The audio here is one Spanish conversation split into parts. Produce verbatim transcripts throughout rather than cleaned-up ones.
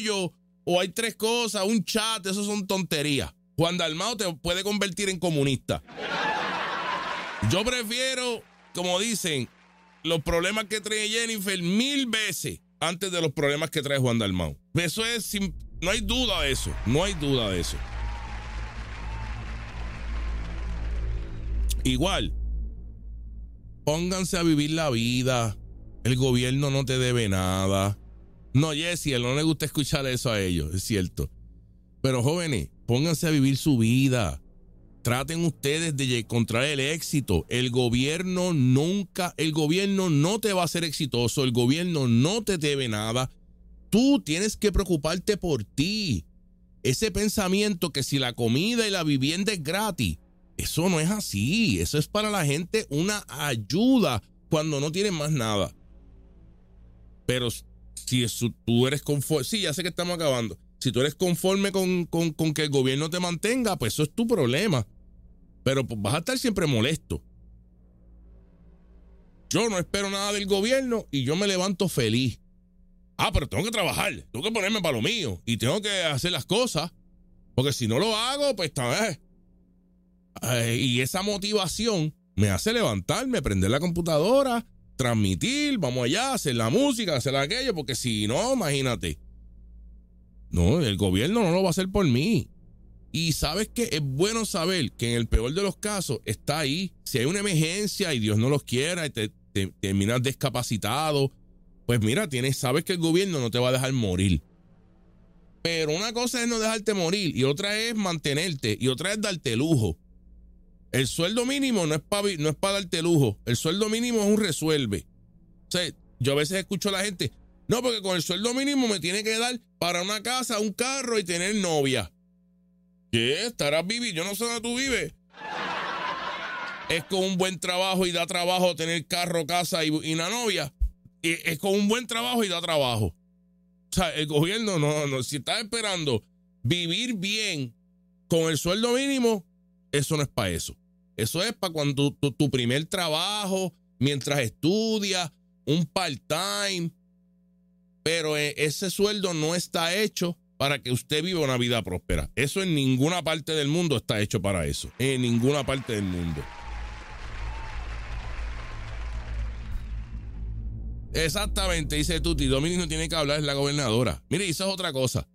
pollo, o hay tres cosas, un chat, eso son tonterías. Juan Dalmau te puede convertir en comunista. Yo prefiero, como dicen, los problemas que trae Jennifer mil veces antes de los problemas que trae Juan Dalmau. Eso es, sin, no hay duda de eso, no hay duda de eso. Igual, pónganse a vivir la vida. El gobierno no te debe nada. No, Jessy, no le gusta escuchar eso a ellos, es cierto. Pero jóvenes, pónganse a vivir su vida. Traten ustedes de encontrar el éxito. El gobierno nunca, el gobierno no te va a hacer exitoso. El gobierno no te debe nada. Tú tienes que preocuparte por ti. Ese pensamiento que si la comida y la vivienda es gratis, eso no es así. Eso es para la gente una ayuda cuando no tienen más nada. Pero si eso, tú eres conforme, sí, ya sé que estamos acabando. Si tú eres conforme con, con, con que el gobierno te mantenga, pues eso es tu problema. Pero pues vas a estar siempre molesto. Yo no espero nada del gobierno y yo me levanto feliz. Ah, pero tengo que trabajar, tengo que ponerme para lo mío y tengo que hacer las cosas. Porque si no lo hago, pues está. Eh, y esa motivación me hace levantarme, prender la computadora, transmitir, vamos allá, hacer la música, hacer aquello, porque si no, imagínate. No, el gobierno no lo va a hacer por mí. Y sabes que es bueno saber que en el peor de los casos está ahí. Si hay una emergencia y Dios no los quiera y te, te, te terminas discapacitado, pues mira, tienes, sabes que el gobierno no te va a dejar morir. Pero una cosa es no dejarte morir y otra es mantenerte y otra es darte lujo. El sueldo mínimo no es para no es para darte lujo. El sueldo mínimo es un resuelve. O sea, yo a veces escucho a la gente, no, porque con el sueldo mínimo me tiene que dar para una casa, un carro y tener novia. ¿Qué? ¿Estarás viviendo? Yo no sé dónde tú vives. Es con un buen trabajo y da trabajo tener carro, casa y, y una novia. Y es con un buen trabajo y da trabajo. O sea, el gobierno no, no. Si estás esperando vivir bien con el sueldo mínimo, eso no es para eso. Eso es para cuando tu, tu, tu primer trabajo, mientras estudias, un part-time. Pero ese sueldo no está hecho para que usted viva una vida próspera. Eso en ninguna parte del mundo está hecho para eso. En ninguna parte del mundo. Exactamente, dice Tuti. Dominic no tiene que hablar, es la gobernadora. Mire, eso es otra cosa.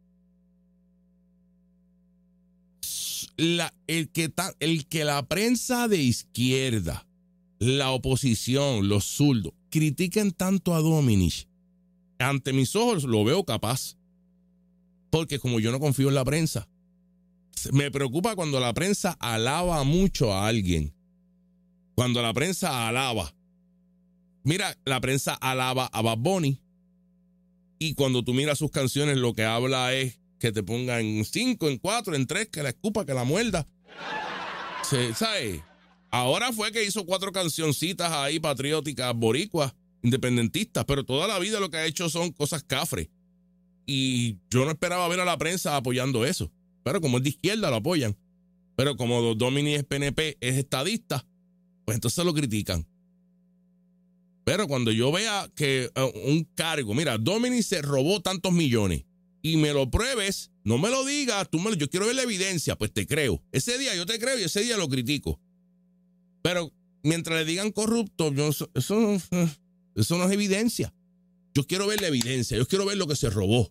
La, el, que ta, el que la prensa de izquierda, la oposición, los zurdos, critiquen tanto a Dominic, ante mis ojos lo veo capaz. Porque como yo no confío en la prensa, me preocupa cuando la prensa alaba mucho a alguien. Cuando la prensa alaba. Mira, la prensa alaba a Bad Bunny. Y cuando tú miras sus canciones, lo que habla es que te ponga en cinco, en cuatro, en tres, que la escupa, que la muerda. ¿Sabes? Ahora fue que hizo cuatro cancioncitas ahí patrióticas, boricuas, independentistas, pero toda la vida lo que ha hecho son cosas cafres. Y yo no esperaba ver a la prensa apoyando eso. Pero como es de izquierda, lo apoyan. Pero como Dominic es P N P, es estadista, pues entonces lo critican. Pero cuando yo vea que uh, un cargo, mira, Dominic se robó tantos millones y me lo pruebes, no me lo digas, tú me lo, yo quiero ver la evidencia, pues te creo. Ese día yo te creo y ese día lo critico. Pero mientras le digan corrupto, yo, eso, eso, eso no es evidencia. Yo quiero ver la evidencia, yo quiero ver lo que se robó.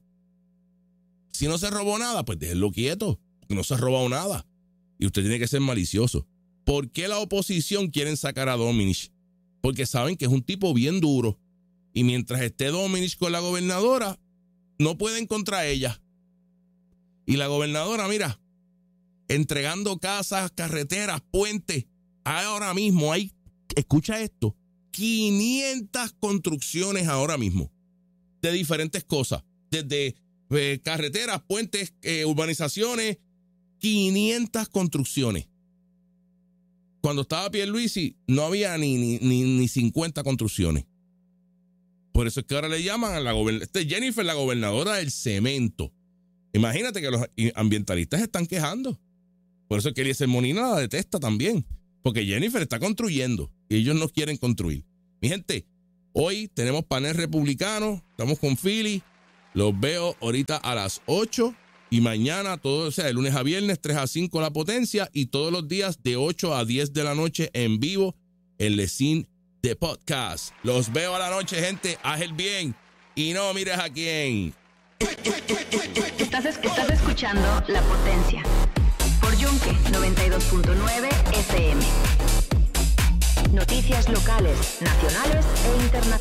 Si no se robó nada, pues déjenlo quieto, porque no se ha robado nada. Y usted tiene que ser malicioso. ¿Por qué la oposición quieren sacar a Dominic? Porque saben que es un tipo bien duro. Y mientras esté Dominic con la gobernadora, no pueden contra ella. Y la gobernadora, mira, entregando casas, carreteras, puentes. Ahora mismo hay, escucha esto, quinientas construcciones ahora mismo. De diferentes cosas. Desde eh, carreteras, puentes, eh, urbanizaciones, quinientas construcciones. Cuando estaba Pierluisi, no había ni, ni, ni, ni cincuenta construcciones. Por eso es que ahora le llaman a la gobernadora. Este Jennifer, la gobernadora del cemento. Imagínate que los ambientalistas están quejando. Por eso es que Eliezer Molina la detesta también. Porque Jennifer está construyendo y ellos no quieren construir. Mi gente, hoy tenemos panel republicano, estamos con Philly. Los veo ahorita a las ocho y mañana, todo, o sea, de lunes a viernes, tres a cinco La Potencia y todos los días de ocho a diez de la noche en vivo en Lecin de Podcast. Los veo a la noche, gente. Haz el bien y no mires a quién. Estás, estás escuchando La Potencia por Yunque noventa y dos punto nueve F M. Noticias locales, nacionales e internacionales.